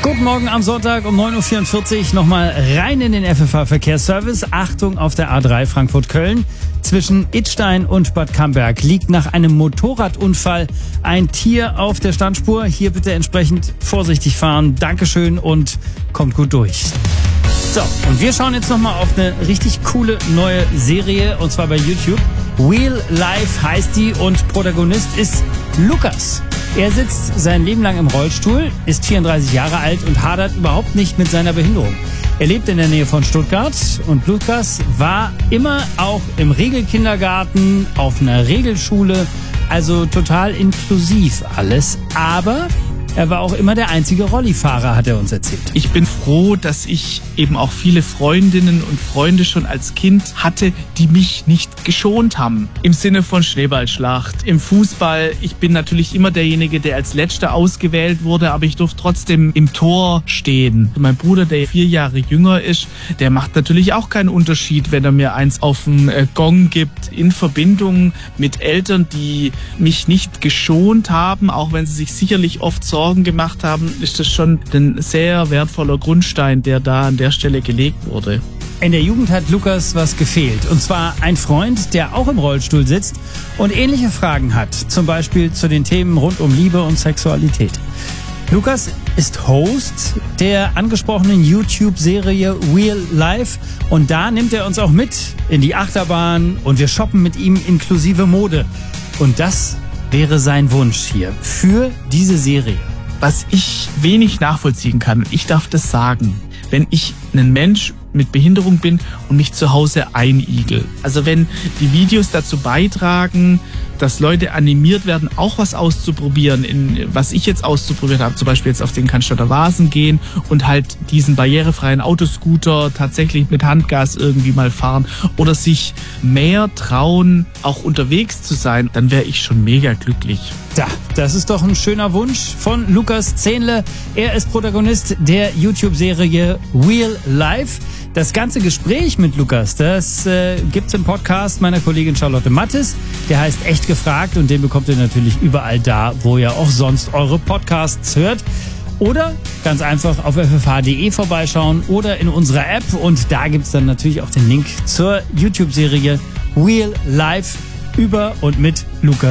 Guten Morgen am Sonntag um 9.44 Uhr. Nochmal rein in den FFH-Verkehrsservice. Achtung auf der A3 Frankfurt-Köln. Zwischen Idstein und Bad Camberg liegt nach einem Motorradunfall ein Tier auf der Standspur. Hier bitte entsprechend vorsichtig fahren. Dankeschön und kommt gut durch. So, und wir schauen jetzt nochmal auf eine richtig coole neue Serie, und zwar bei YouTube. Real Life heißt die und Protagonist ist Lukas. Er sitzt sein Leben lang im Rollstuhl, ist 34 Jahre alt und hadert überhaupt nicht mit seiner Behinderung. Er lebt in der Nähe von Stuttgart und Lukas war immer auch im Regelkindergarten, auf einer Regelschule, also total inklusiv alles. Aber er war auch immer der einzige Rollifahrer, hat er uns erzählt. Ich bin froh, dass ich eben auch viele Freundinnen und Freunde schon als Kind hatte, die mich nicht geschont haben. Im Sinne von Schneeballschlacht, im Fußball. Ich bin natürlich immer derjenige, der als Letzter ausgewählt wurde, aber ich durfte trotzdem im Tor stehen. Mein Bruder, der 4 Jahre jünger ist, der macht natürlich auch keinen Unterschied, wenn er mir eins auf den Gong gibt. In Verbindung mit Eltern, die mich nicht geschont haben, auch wenn sie sich sicherlich oft Sorgen gemacht haben, ist das schon ein sehr wertvoller Grundstein, der da an der Stelle gelegt wurde. In der Jugend hat Lukas was gefehlt. Und zwar ein Freund, der auch im Rollstuhl sitzt und ähnliche Fragen hat. Zum Beispiel zu den Themen rund um Liebe und Sexualität. Lukas ist Host der angesprochenen YouTube-Serie Real Life. Und da nimmt er uns auch mit in die Achterbahn und wir shoppen mit ihm inklusive Mode. Und das wäre sein Wunsch hier für diese Serie. Was ich wenig nachvollziehen kann, ich darf das sagen, wenn ich ein Mensch mit Behinderung bin und mich zu Hause einigel. Also wenn die Videos dazu beitragen, dass Leute animiert werden, auch was auszuprobieren, was ich jetzt auszuprobiert habe, zum Beispiel jetzt auf den Cannstatter Vasen gehen und halt diesen barrierefreien Autoscooter tatsächlich mit Handgas irgendwie mal fahren oder sich mehr trauen, auch unterwegs zu sein, dann wäre ich schon mega glücklich. Ja, das ist doch ein schöner Wunsch von Lukas Zehnle. Er ist Protagonist der YouTube-Serie Real Life. Das ganze Gespräch mit Lukas, das gibt's im Podcast meiner Kollegin Charlotte Mattes. Der heißt Echt gefragt und den bekommt ihr natürlich überall da, wo ihr auch sonst eure Podcasts hört. Oder ganz einfach auf ffh.de vorbeischauen oder in unserer App. Und da gibt's dann natürlich auch den Link zur YouTube-Serie Real Life über und mit Lukas.